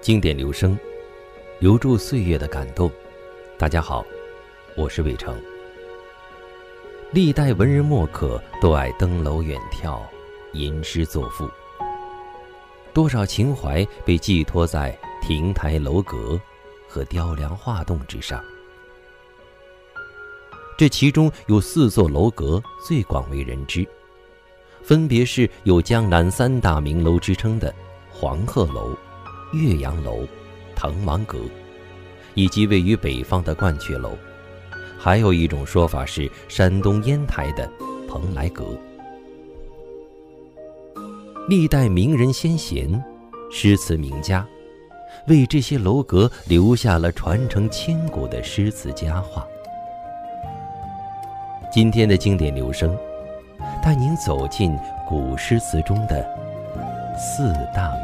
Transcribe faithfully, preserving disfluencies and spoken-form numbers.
经典留声，留住岁月的感动。大家好，我是魏成。历代文人墨客都爱登楼远眺，吟诗作赋，多少情怀被寄托在亭台楼阁和雕梁画栋之上。这其中有四座楼阁最广为人知，分别是有江南三大名楼之称的黄鹤楼、岳阳楼、滕王阁，以及位于北方的鹳雀楼。还有一种说法是山东烟台的蓬莱阁。历代名人先贤、诗词名家为这些楼阁留下了传承千古的诗词佳话。今天的经典留声，带您走进古诗词中的四大